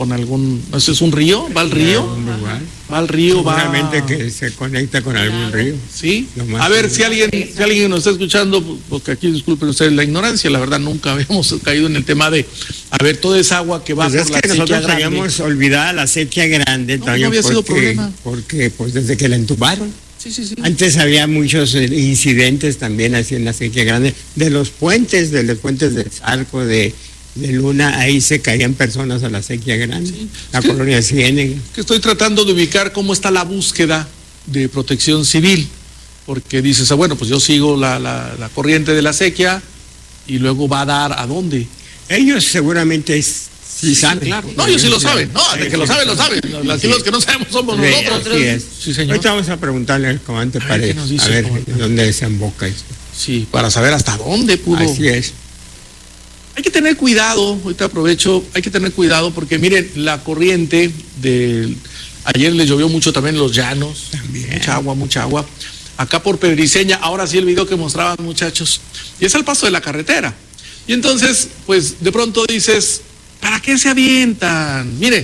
con algún, ¿eso es un río? ¿Va al río? Va al río, va. Seguramente que se conecta con algún río. Sí. A ver, si alguien nos está escuchando, porque aquí disculpen ustedes la ignorancia, la verdad nunca habíamos caído en el tema de, a ver, toda esa agua que va pues por la sequía nosotros grande. teníamos olvidada la sequía grande, no había sido problema. Porque pues desde que la entubaron. Sí. Antes había muchos incidentes también así en la sequía grande, de los puentes del Zarco, de Luna, ahí se caían personas a la sequía grande, la colonia Ciénega. Que estoy tratando de ubicar cómo está la búsqueda de protección civil, porque dices, bueno, pues yo sigo la corriente de la sequía y luego va a dar ¿a dónde? Ellos seguramente sí saben. Claro. No, ellos sí lo saben, no, de que lo saben, lo saben. Aquí los que no sabemos somos nosotros. Así es. Sí, señor. Ahorita vamos a preguntarle al comandante Paredes, a ver dónde desemboca esto. Sí, para saber hasta dónde pudo. Así es. Hay que tener cuidado, ahorita aprovecho, hay que tener cuidado porque miren, la corriente ayer les llovió mucho también en los llanos, también. Mucha agua. Acá por Pedriceña, ahora sí el video que mostraban muchachos, y es al paso de la carretera. Y entonces, pues de pronto dices, ¿para qué se avientan? Mire,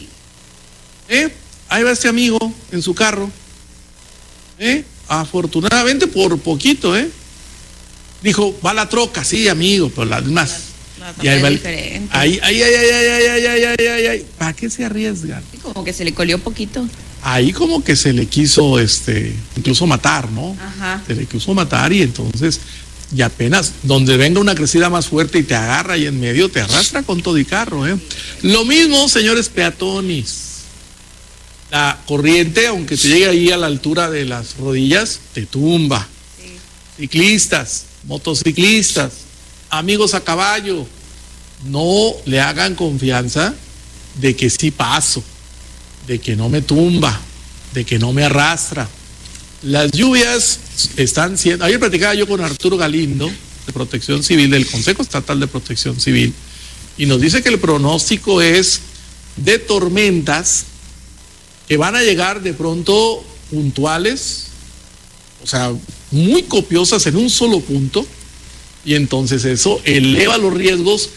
ahí va este amigo en su carro, afortunadamente por poquito, dijo, va la troca, sí amigo, pero las demás. Y ahí va ay, ¿para qué se arriesgan? Sí, como que se le colió poquito. Ahí como que se le quiso, incluso matar, ¿no? Ajá. Se le quiso matar y entonces, y apenas, donde venga una crecida más fuerte y te agarra y en medio te arrastra con todo y carro, Lo mismo, señores peatones. La corriente, aunque te llegue ahí a la altura de las rodillas, te tumba. Sí. Ciclistas, motociclistas, amigos a caballo, no le hagan confianza de que sí paso, de que no me tumba, de que no me arrastra. Las lluvias están siendo... Ayer platicaba yo con Arturo Galindo, de Protección Civil, del Consejo Estatal de Protección Civil, y nos dice que el pronóstico es de tormentas que van a llegar de pronto puntuales, o sea, muy copiosas en un solo punto, y entonces eso eleva los riesgos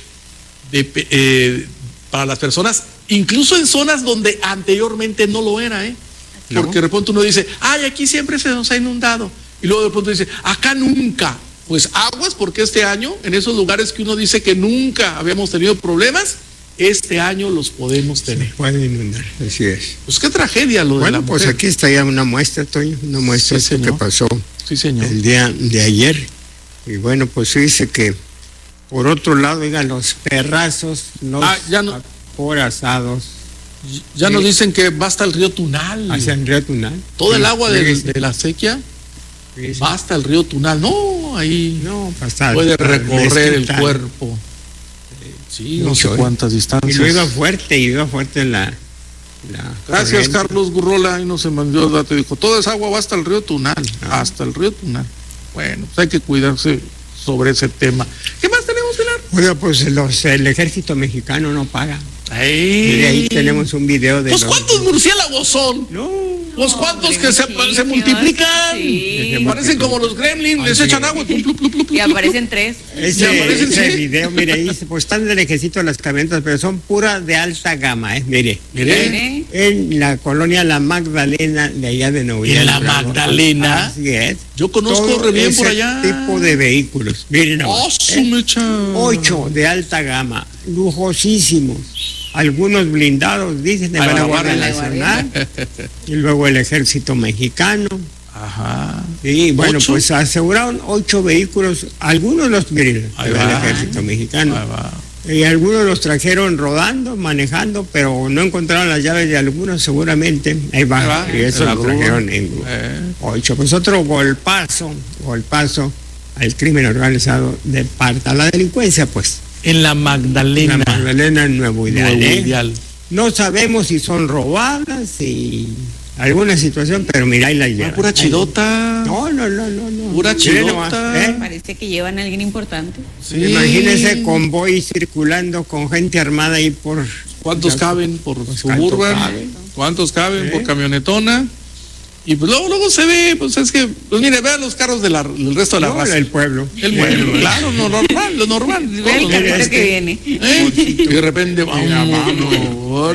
para las personas, incluso en zonas donde anteriormente no lo era, porque de repente uno dice, ay, aquí siempre se nos ha inundado, y luego de pronto dice, acá nunca. Pues aguas, porque este año, en esos lugares que uno dice que nunca habíamos tenido problemas, este año los podemos tener. Se pueden inundar, así es. Pues qué tragedia lo de la mujer. Pues aquí está ya una muestra, Toño, una muestra sí, que pasó el día de ayer. Y bueno, pues dice que por otro lado, oigan, los perrazos, los acorazados. Ya nos dicen que va hasta el río Tunal. Hacia el río Tunal. Todo el agua de la sequía va hasta el río Tunal. No, ahí puede recorrer el cuerpo. Sí, no sé cuántas distancias. Y iba fuerte la Gracias, corriente. Carlos Gurrola, ahí nos mandó el dato y dijo, toda esa agua va hasta el río Tunal, hasta el río Tunal. Bueno, pues hay que cuidarse sobre ese tema. ¿Qué más tenemos, Pilar? Bueno, pues el ejército mexicano no paga. Mire, ahí tenemos un video de... Pues ¿cuántos murciélagos son? Pues ¿cuántos que se multiplican? Sí. Parecen como los gremlins, les echan agua. Y aparecen 3. Ese video, mire, ahí pues están del ejército las camionetas, pero son puras de alta gama, mire. En la colonia La Magdalena, de allá de Nuevo León. ¿En La Magdalena? Así es. Yo conozco re bien por allá. Tipo de vehículos. Miren, 8 de alta gama, lujosísimos. Algunos blindados, dicen, de la Guardia Nacional, y luego el Ejército Mexicano. Ajá. Y bueno, pues aseguraron 8 vehículos, algunos los del Ejército Mexicano. Y algunos los trajeron rodando, manejando, pero no encontraron las llaves de algunos, seguramente. Ahí va. Y eso lo trajeron en 8. Pues otro golpazo al crimen organizado de parte a la delincuencia, pues. En La Magdalena. La Magdalena en Nuevo Ideal. No sabemos si son robadas y alguna situación, pero mira, ahí la llevan. Pura chidota. No. Pura chidota. Parece que llevan a alguien importante. Sí. Imagínense convoy circulando con gente armada ahí por... ¿Cuántos caben por Suburban? ¿Cuántos caben por camionetona? Y pues luego se ve, pues es que, pues mire, vean los carros del resto de la raza. El pueblo. Claro, lo normal. Ve el carrito que viene. Y de repente, vamos.